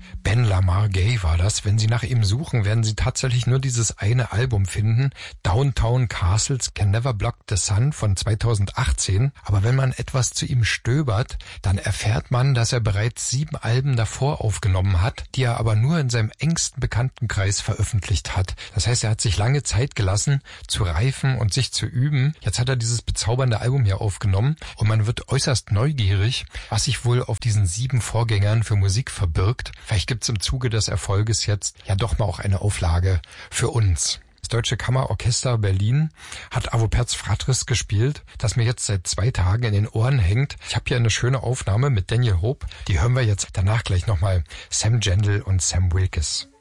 Ben Lamar Gay war das. Wenn Sie nach ihm suchen, werden Sie tatsächlich nur dieses eine Album finden. Downtown Castles Can Never Block the Sun von 2018. Aber wenn man etwas zu ihm stöbert, dann erfährt man, dass er bereits 7 Alben davor aufgenommen hat, die er aber nur in seinem engsten Bekanntenkreis veröffentlicht hat. Das heißt, er hat sich lange Zeit gelassen, zu reifen und sich zu üben. Jetzt hat er dieses bezaubernde Album hier aufgenommen und man wird äußerst neugierig, was sich wohl auf diesen 7 Vorgängern für Musik verbirgt. Vielleicht gibt's im Zuge des Erfolges jetzt ja doch mal auch eine Auflage für uns. Das Deutsche Kammerorchester Berlin hat Avo Perz Fratris gespielt, das mir jetzt seit 2 Tagen in den Ohren hängt. Ich habe hier eine schöne Aufnahme mit Daniel Hope, die hören wir jetzt danach gleich nochmal. Sam Gendel und Sam Wilkes.